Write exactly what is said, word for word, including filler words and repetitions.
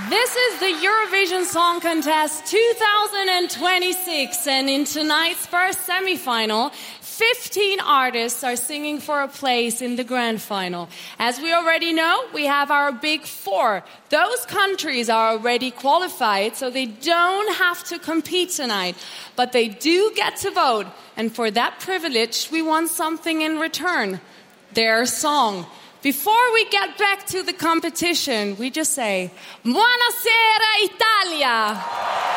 This is the Eurovision Song Contest two thousand twenty-six, and in tonight's first semi-final, fifteen artists are singing for a place in the grand final. As we already know, we have our big four. Those countries are already qualified, so they don't have to compete tonight, but they do get to vote, and for that privilege, we want something in return: their song. Before we get back to the competition, we just say, Buonasera Italia!